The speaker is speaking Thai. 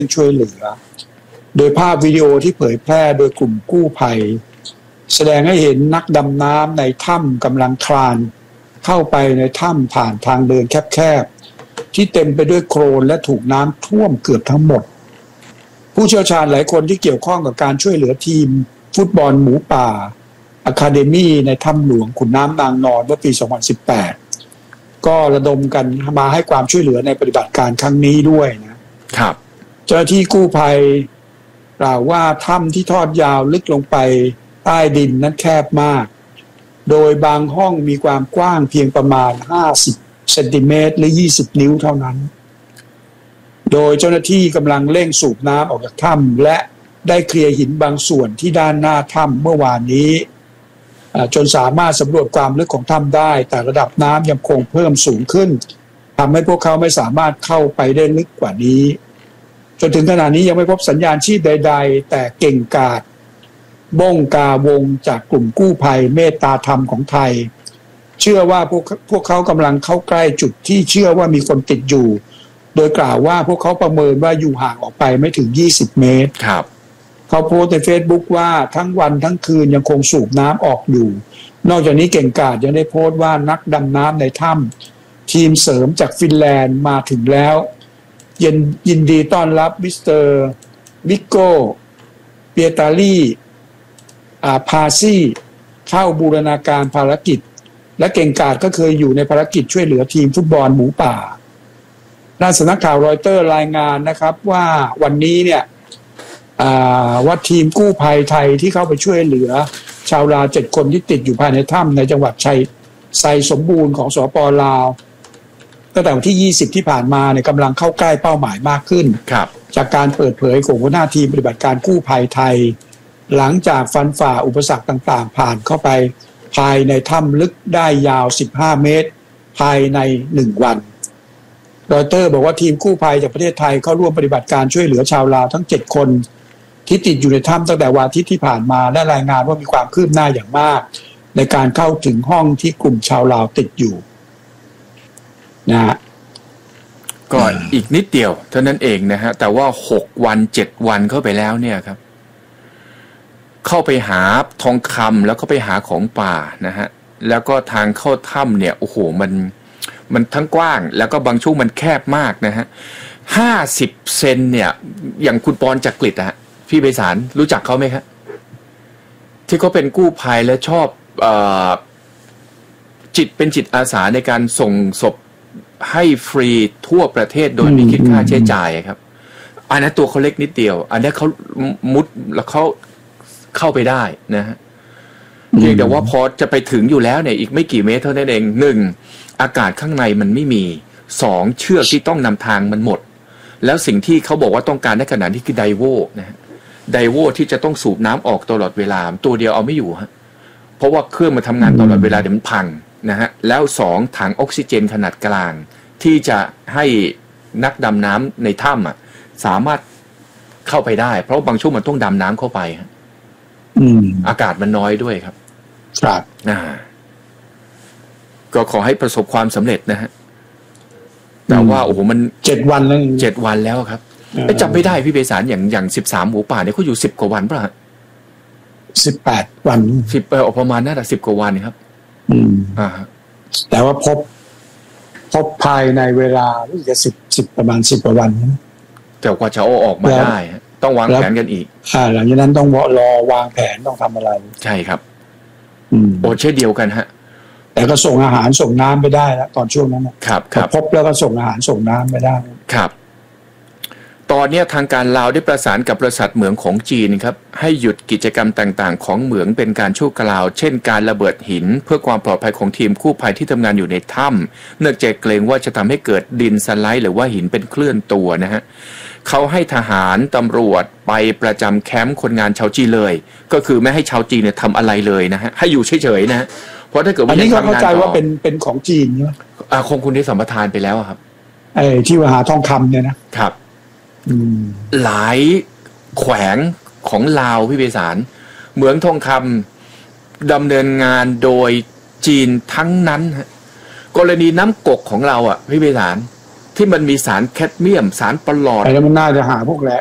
ช่วยเหลือโดยภาพวิดีโอที่เผยแพร่โดยกลุ่มกู้ภัยแสดงให้เห็นนักดำน้ำในถ้ำกำลังคลานเข้าไปในถ้ำผ่านทางเดินแคบๆที่เต็มไปด้วยโคลนและถูกน้ำท่วมเกือบทั้งหมดผู้เชี่ยวชาญหลายคนที่เกี่ยวข้องกับการช่วยเหลือทีมฟุตบอลหมูป่าอะคาเดมี่ในถ้ำหลวงขุนน้ำนางนอนเมื่อปี 2018 ก็ระดมกันมาให้ความช่วยเหลือในปฏิบัติการครั้งนี้ด้วยนะครับเจ้าหน้าที่กู้ภัยกล่าวว่าถ้ำที่ทอดยาวลึกลงไปใต้ดินนั้นแคบมากโดยบางห้องมีความกว้างเพียงประมาณ50 เซนติเมตรหรือ20 นิ้วเท่านั้นโดยเจ้าหน้าที่กำลังเร่งสูบน้ำออกจากถ้ำและได้เคลียร์หินบางส่วนที่ด้านหน้าถ้ำเมื่อวานนี้จนสามารถสำรวจความลึกของถ้ำได้แต่ระดับน้ำยังคงเพิ่มสูงขึ้นทำให้พวกเขาไม่สามารถเข้าไปได้ลึกกว่านี้จนถึงขณะนี้ยังไม่พบสัญญาณชีพใดๆแต่เก่งกาจบ้งกาวงจากกลุ่มกู้ภัยเมตตาธรรมของไทยเชื่อว่าพวกเขากำลังเข้าใกล้จุดที่เชื่อว่ามีคนติดอยู่โดยกล่าวว่าพวกเขาประเมินว่าอยู่ห่างออกไปไม่ถึง20 เมตรครับเขาโพสต์ใน Facebook ว่าทั้งวันทั้งคืนยังคงสูบน้ำออกอยู่นอกจากนี้เก่งกาจยังได้โพสต์ว่านักดำน้ำในถ้ำทีมเสริมจากฟินแลนด์มาถึงแล้วยินดีต้อนรับมิสเตอร์วิโก้เปียตาลีพาซี่เข้าบูรณาการภารกิจและเก่งกาจก็เคยอยู่ในภารกิจช่วยเหลือทีมฟุตบอลหมูป่าด้านสำนักข่าวรอยเตอร์รายงานนะครับว่าวันนี้เนี่ยว่าทีมกู้ภัยไทยที่เข้าไปช่วยเหลือชาวลาว7 คนที่ติดอยู่ภายในถ้ำในจังหวัดไซสมบูรณ์ของสปป.ลาวตั้งแต่วันที่20ที่ผ่านมาเนี่ยกำลังเข้าใกล้เป้าหมายมากขึ้นจากการเปิดเผยของหัวหน้าทีมปฏิบัติการกู้ภัยไทยหลังจากฟันฝ่าอุปสรรคต่างๆผ่านเข้าไปภายในถ้ำลึกได้ยาว15 เมตรภายใน1 วันรอยเตอร์บอกว่าทีมกู้ภัยจากประเทศไทยเข้าร่วมปฏิบัติการช่วยเหลือชาวลาวทั้ง7 คนที่ติดอยู่ในถ้ำตั้งแต่วันอาทิตย์ที่ผ่านมาและรายงานว่ามีความคืบหน้าอย่างมากในการเข้าถึงห้องที่กลุ่มชาวลาวติดอยู่นะฮะก็อีกนิดเดียวเท่านั้นเองนะฮะแต่ว่า6 วัน 7 วันเข้าไปแล้วเนี่ยครับเข้าไปหาทองคำแล้วก็ไปหาของป่านะฮะแล้วก็ทางเข้าถ้ำเนี่ยโอ้โหมันทั้งกว้างแล้วก็บางช่วงมันแคบมากนะฮะ50 เซนเนี่ยอย่างคุณปอนจักริดอะพี่ไพศาลรู้จักเขาไหมครับที่เขาเป็นกู้ภัยและชอบเป็นจิตอาสาในการส่งศพให้ฟรีทั่วประเทศโดยไม่คิดค่าใช้จ่ายครับอันนั้นตัวเขาเล็กนิดเดียวอันนี้เขามุดแล้วเขาเข้าไปได้นะฮะเพียงแต่ว่าพอจะไปถึงอยู่แล้วเนี่ยอีกไม่กี่เมตรเท่านั้นเอง1อากาศข้างในมันไม่มี2เชือกที่ต้องนำทางมันหมดแล้วสิ่งที่เขาบอกว่าต้องการในขณะนี้คือไดโวนะฮะไดโวที่จะต้องสูบน้ำออกตลอดเวลาตัวเดียวเอาไม่อยู่ฮะเพราะว่าเครื่องมันทำงานตลอดเวลาเดี๋ยวมันพังนะฮะแล้ว2ถังออกซิเจนขนาดกลางที่จะให้นักดำน้ำในถ้ำสามารถเข้าไปได้เพราะบางช่วงมันต้องดำน้ำเข้าไปฮะอากาศมันน้อยด้วยครับครับก็ขอให้ประสบความสำเร็จนะฮะแต่ว่าโอ้โหมัน 7 วันแล้ว 7 วันแล้วครับจำไม่ได้พี่เบสารอย่าง13หมูป่าเนี่ยเขาอยู่10 กว่าวันป่ะฮะ 18 วัน 10ประมาณน่าจะ10 กว่าวันครับแต่ว่าพบภายในเวลาจะ10ประมาณ10 กว่าวันแต่กว่าจะออกมาได้ต้องวางแผนกันอีกหลังจากนั้นต้องรอวางแผนต้องทำอะไรใช่ครับโอ้เช่นเดียวกันฮะแต่ก็ส่งอาหารส่งน้ำไปได้แล้วตอนช่วงนั้นครับพบแล้วก็ส่งอาหารส่งน้ำไปได้ครับตอนนี้ทางการลาวได้ประสานกับบริษัทเหมืองของจีนครับให้หยุดกิจกรรมต่างๆของเหมืองเป็นการชั่วคราวเช่นการระเบิดหินเพื่อความปลอดภัยของทีมกู้ภัยที่ทำงานอยู่ในถ้ำเนื่องจากเกรงว่าจะทำให้เกิดดินสไลด์หรือว่าหินเป็นเคลื่อนตัวนะฮะเขาให้ทหารตำรวจไปประจำแคมป์คนงานชาวจีนเลยก็คือไม่ให้ชาวจีนเนี่ยทำอะไรเลยนะฮะให้อยู่เฉยๆนะเพราะถ้าเกิดว่าอันนี้ก็เข้าใจว่าเป็นของจีนใช่ไหมคงคุณได้สัมปทานไปแล้วครับที่ว่าหาทองคำเนี่ยนะครับหลายแขวงของลาวพี่เบสารเหมืองทองคำดำเนินงานโดยจีนทั้งนั้นกรณีน้ำกกของเราพี่เบสารที่มันมีสารแคดเมียมสารปรอดไอ้แล้วมันน่าจะหาพวกแร่